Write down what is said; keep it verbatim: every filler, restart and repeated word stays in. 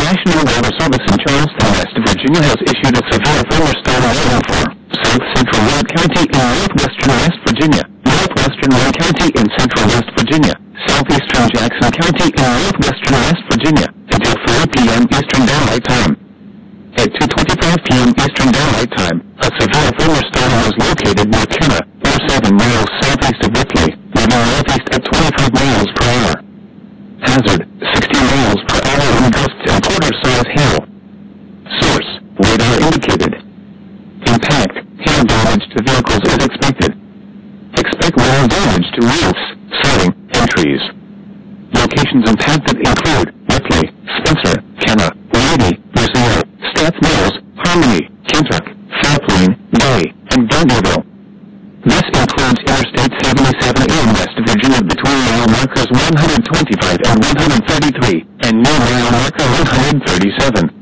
National Weather Service in Charleston, West Virginia has issued a severe thunderstorm warning for South Central Ward County in northwestern West Virginia, northwestern Wayne County in central West Virginia, southeastern Jackson County in northwestern West Virginia, until four p m Eastern Daylight Time. At two twenty-five p m Eastern Daylight Time, a severe thunderstorm was located near Kenna, or seven miles southeast of Ripley, moving northeast at twenty-five miles per hour. Hazard, sixty miles per hour wind gusts and quarter-size hail. Source, radar indicated. Impact, hail damage to vehicles is expected. Expect wind damage to roofs, siding, and trees. Locations impacted include Ripley, Spencer, Kenna, Lady, Brazil, Stats Mills, Harmony, Kentuck, Southline, Bay, and Dunderville. This includes Interstate seventy-seven in West Virginia between mile markers one hundred twenty-five and one hundred thirty-three, and near mile marker one hundred thirty-seven.